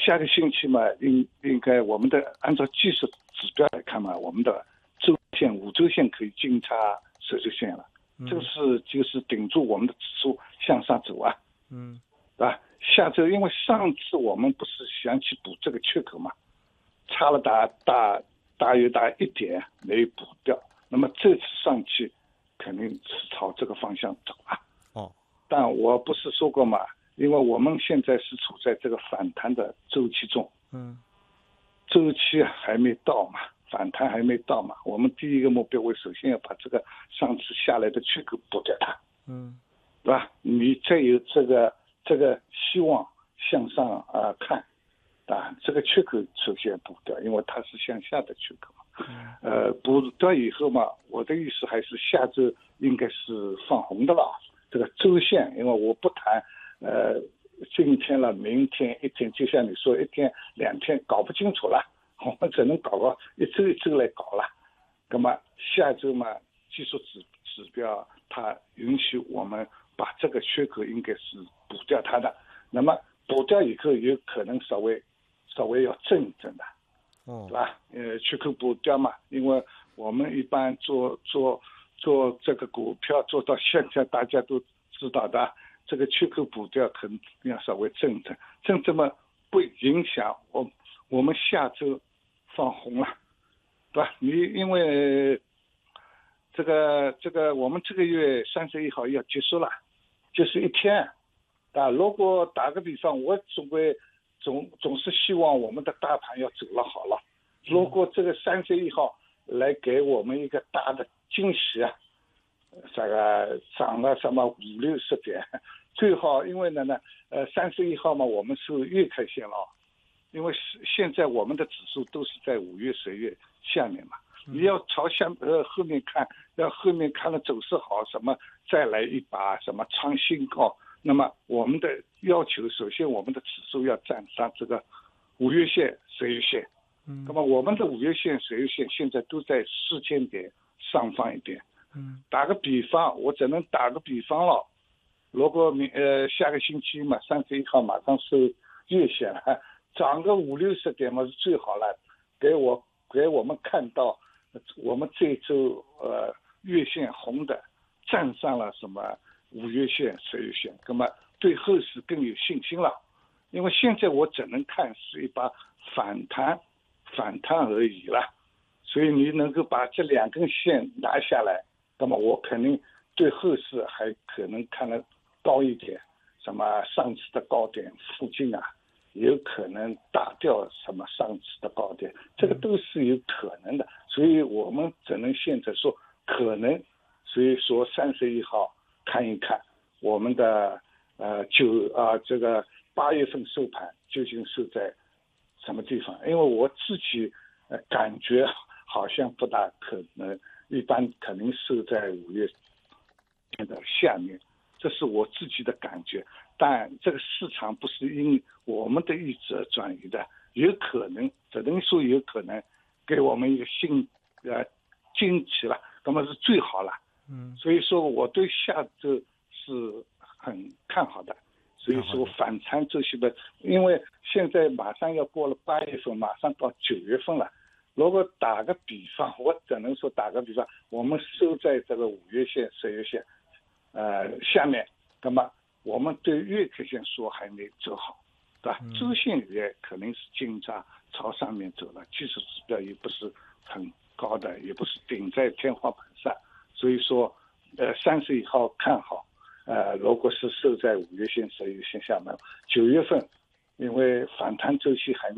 下个星期嘛，应该我们的按照技术指标来看嘛，我们的周线、5周线可以金叉10周线了，这个就是顶住我们的指数向上走啊，对吧？下周因为上次我们不是想去补这个缺口嘛，差了大约1点没补掉，那么这次上去肯定是朝这个方向走啊。但我不是说过嘛，因为我们现在是处在这个反弹的周期中，周期还没到嘛，反弹还没到嘛，我们第一个目标，我首先要把这个上次下来的缺口补掉它，对吧？你再有这个希望向上看，啊，这个缺口首先补掉，因为它是向下的缺口嘛，补掉以后嘛，我的意思还是下周应该是放红的了。这个周线，因为我不谈今天了，明天一天，就像你说1天2天搞不清楚了，我们只能搞个一周一周来搞了。那么下周嘛，技术指标它允许我们把这个缺口应该是补掉它的，那么补掉以后有可能稍微要震一震的，对吧？缺口补掉嘛，因为我们一般做这个股票做到现在，大家都知道的，这个缺口补掉肯定要稍微震震嘛，不影响我们下周放红了，对吧？你因为这个我们这个月31号要结束了，就是1天啊。如果打个比方，我总是希望我们的大盘要走了好了。如果这个31号来给我们一个大的惊喜啊，这个涨了什么50-60点，最好因为呢31号嘛，我们是月 K 线了，因为现在我们的指数都是在5月、10月下面嘛，你要朝后面看，要后面看了走势好什么，再来一把什么创新高，那么我们的要求，首先我们的指数要站上这个5月线、10月线。那么我们的5月线、10月线现在都在4000点上方一点。打个比方，我只能打个比方了。如果下个星期嘛，31号马上是月线了，涨个50-60点嘛是最好了，给我们看到我们这周月线红的站上了什么5月线、10月线，那么对后市更有信心了。因为现在我只能看是一把反弹而已了，所以你能够把这2根线拿下来，那么我肯定对后市还可能看得高一点，什么上次的高点附近啊，有可能打掉什么上次的高点，这个都是有可能的，所以我们只能现在说可能，所以说31号看一看我们的这个8月份收盘究竟是在什么地方？因为我自己感觉好像不大可能，一般肯定是在5月的下面，这是我自己的感觉。但这个市场不是因我们的意志而转移的，有可能，只能说有可能给我们一个新惊喜了，那么是最好了。所以说我对下周是很看好的。所以说反弹周期的，因为现在马上要过了8月份，马上到9月份了。如果打个比方，我只能说打个比方，我们收在这个5月线、10月线下面，那么我们对月 K 线说还没走好，对吧？周线也可能是金叉朝上面走了，技术指标也不是很高的，也不是顶在天花板上，所以说31号看好。如果是收在5月线、10月线下面，9月份因为反弹周期还